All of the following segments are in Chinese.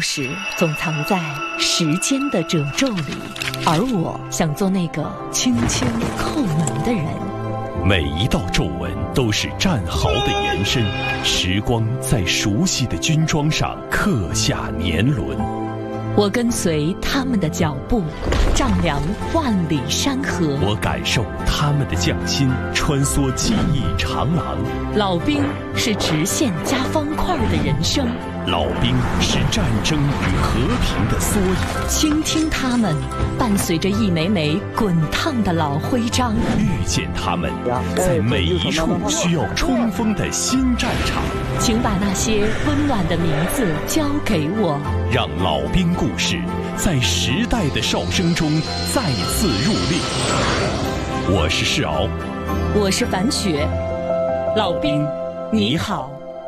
匙总藏在时间的褶皱里，而我想做那个轻轻叩门的人。 每一道皱纹都是战壕的延伸，时光在熟悉的军装上刻下年轮。 我跟随他们的脚步，丈量万里山河。 我感受他们的匠心，穿梭记忆长廊。 老兵是直线加方块的人生， 老兵是战争与和平的缩影。 倾听他们，伴随着一枚枚滚烫的老徽章。 遇见他们，在每一处需要冲锋的新战场。 请把那些温暖的名字交给我， 让老兵故事在时代的哨声中再次入列。我是世敖， 我是樊雪。老兵你好。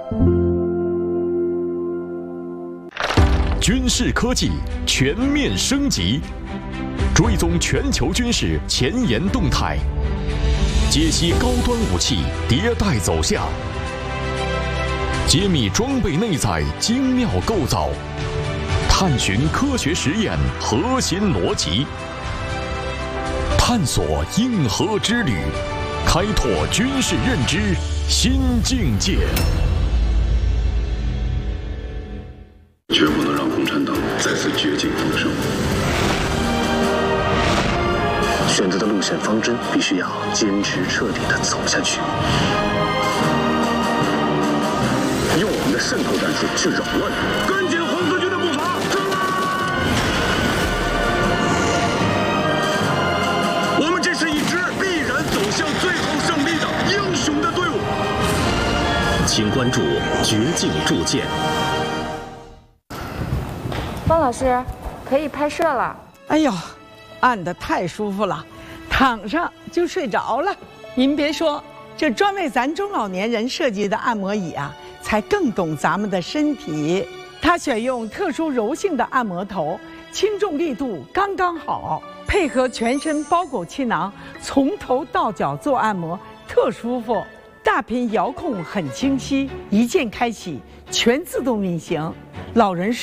军事科技全面升级，追踪全球军事前沿动态，解析高端武器迭代走向，揭秘装备内在精妙构造，探寻科学实验核心逻辑，探索硬核之旅，开拓军事认知新境界。 绝不能让共产党再次绝境逢生。 选择的路线方针必须要坚持彻底地走下去。用我们的渗透战术去扰乱， 跟紧红四军的步伐，上啊！我们这是一支必然走向最后胜利的英雄的队伍。 请关注绝境铸剑。 方老师，可以拍摄了。 哎呦，按得太舒服了，躺上就睡着了。您别说，这专为咱中老年人设计的按摩椅啊，才更懂咱们的身体。它选用特殊柔性的按摩头，轻重力度刚刚好，配合全身包裹气囊，从头到脚做按摩，特舒服。大屏遥控很清晰，一键开启，全自动运行。老人